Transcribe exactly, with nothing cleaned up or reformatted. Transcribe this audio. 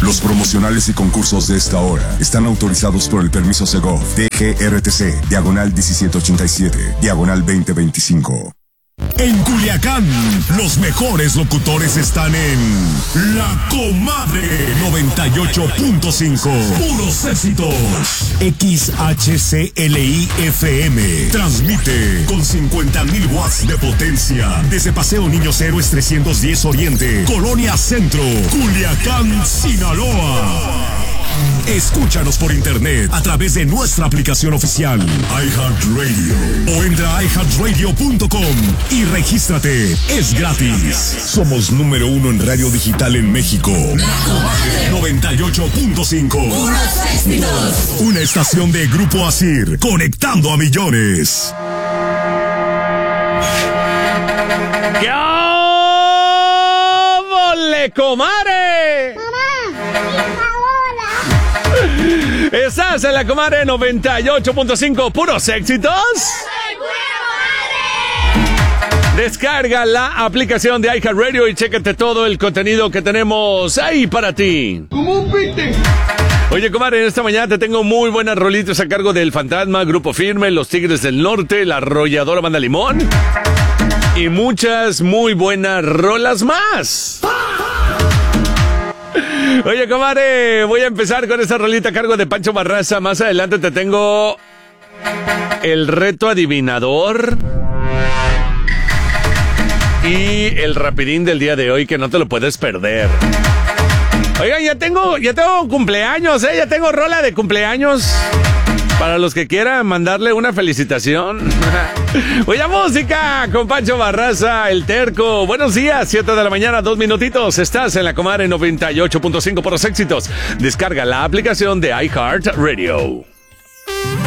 Los promocionales y concursos de esta hora están autorizados por el permiso Segov, D G R T C, diagonal diecisiete ochenta y siete, diagonal veinte veinticinco. En Culiacán, los mejores locutores están en La Comadre noventa y ocho punto cinco. Puros éxitos. X H C L I F M. Transmite con cincuenta mil watts de potencia. Desde Paseo Niños Héroes trescientos diez Oriente, Colonia Centro, Culiacán, Sinaloa. Escúchanos por internet a través de nuestra aplicación oficial iHeartRadio o entra a i heart radio punto com y regístrate. Es gratis. Somos número uno en radio digital en México. noventa y ocho punto cinco. Una estación de Grupo Asir, conectando a millones. ¡Qué óvole, comadre! Estás en La Comadre noventa y ocho punto cinco, puros éxitos. Descarga la aplicación de iHeartRadio y chécate todo el contenido que tenemos ahí para ti. Oye, comadre, en esta mañana te tengo muy buenas rolitas a cargo del Fantasma, Grupo Firme, Los Tigres del Norte, La Arrolladora Banda Limón y muchas muy buenas rolas más. Oye, comadre, voy a empezar con esta rolita a cargo de Pancho Barraza. Más adelante te tengo el reto adivinador y el rapidín del día de hoy, que no te lo puedes perder. Oigan, ya tengo, ya tengo cumpleaños, ¿eh? Ya tengo rola de cumpleaños. Para los que quieran mandarle una felicitación. Oye, música con Pancho Barraza, El Terco. Buenos días, siete de la mañana, dos minutitos. Estás en La Comadre noventa y ocho punto cinco por los éxitos. Descarga la aplicación de iHeartRadio.